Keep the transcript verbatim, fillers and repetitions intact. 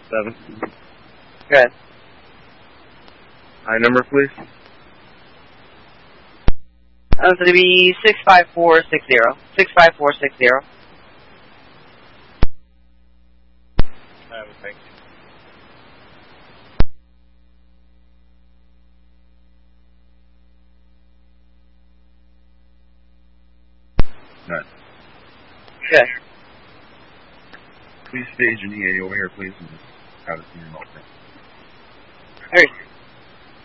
Seven. Good. I number, please. Uh, it's going to be six five four six zero. six five four six zero. Uh, thank you. Right. Good. Please stage an E A over here, please, and just have it in your mouth. All right.